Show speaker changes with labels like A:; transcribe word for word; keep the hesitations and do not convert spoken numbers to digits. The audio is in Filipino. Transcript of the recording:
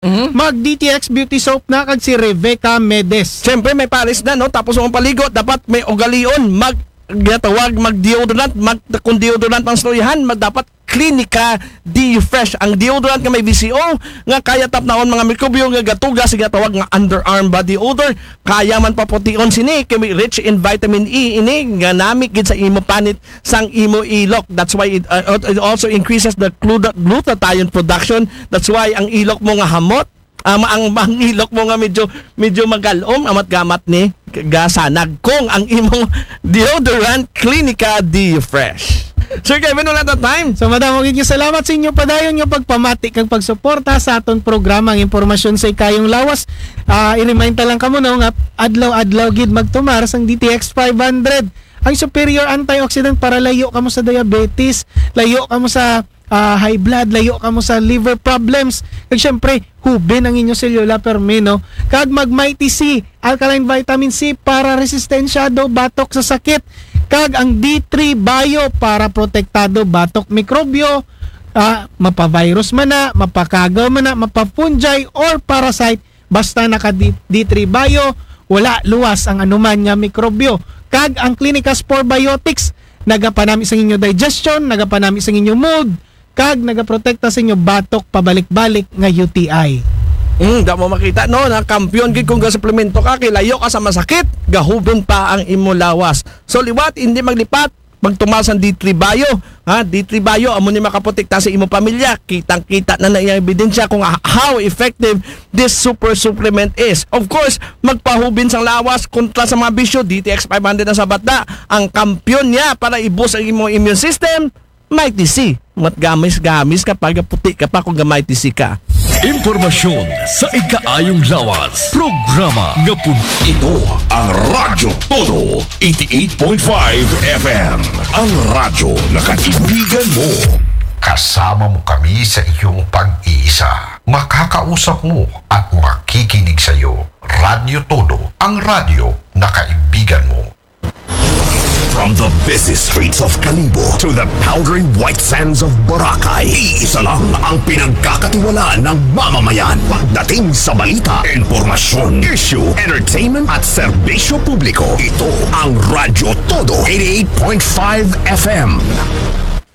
A: Mm-hmm.
B: Mag-D T X Beauty Soap na kag si Rebecca Medes.
A: Siyempre may pares na, no? Tapos ang paligo, dapat may ugalion, mag gatawag mag-deodorant, mag kung deodorant ang storyahan, mag dapat Clinica D-Fresh. Ang deodorant nga may V C O nga kaya tapnaon mga mikrobyo nga gatuga sa gatawag nga underarm body odor. Kaya man papution sini kay may rich in vitamin E ini nga namik gid sa imo panit sang imo ilok. That's why it, uh, it also increases the glut- glutathione production. That's why ang ilok mo nga hamot, Um, ang ang ilok mo nga medyo medyo magalom amat gamat ni gasanag kung ang imong deodorant Clinica D-Fresh. Sir Kevin, wala na time.
B: So madam, magiging salamat sa inyo padayon nyo pagpamati kag pagsuporta sa aton programa. Ang impormasyon sa ikayong lawas. Uh, i-remind ta lang kamo no nga adlaw-adlaw gid magtumar sang D T X five hundred. Ang superior antioxidant para layo kamo sa diabetes, layo kamo sa uh, high blood, layo kamo sa liver problems. Kag syempre, hubin ang inyong selula permino. Kag mag Mighty C, alkaline vitamin C para resistensyado batok sa sakit. Kag ang D three Bio para protektado batok mikrobyo, uh, mapa-virus man na, mapakagaw man na, mapa-fungi or parasite, basta naka D three Bio, wala luwas ang anuman nga mikrobyo. Kag ang Clinica Spore Biotics, nagapanami sa inyo digestion, nagapanami sa inyo mood, kag nagaprotekta sa inyo batok pabalik-balik nga U T I.
A: Mm, da mo makita no na kampiyon gid kung ga suplemento ka kay layo ka sa masakit, gahubon pa ang imo lawas. So liwat hindi maglipat magtumas ang D three Bio, ha? D three Bio amo ni makaprotekta sa imo pamilya. Kitang-kita na na iyang ebidensya kung how effective this super supplement is. Of course, magpahubin sang lawas kontra sa mga bisyo. D T X five hundred na sa bata, ang kampiyon niya para i-boost ang imong immune system. Mighty C. Matgamis-gamis kapag puti ka pa kung Mighty C ka.
C: Impormasyon sa ikaayong lawas. Programa nga pun.
D: Ito ang Radyo Todo eighty-eight point five F M. Ang radyo na kaibigan mo.
E: Kasama mo kami sa iyong pag-iisa. Makakausap mo at makikinig sa iyo. Radyo Todo, ang radyo na kaibigan mo.
D: From the busy streets of Kalibo to the powdery white sands of Boracay, iisa lang ang pinagkakatiwalaan ng mamamayan. Pagdating sa balita, informasyon, issue, entertainment at serbisyo publiko, ito ang Radyo Todo eighty-eight point five F M.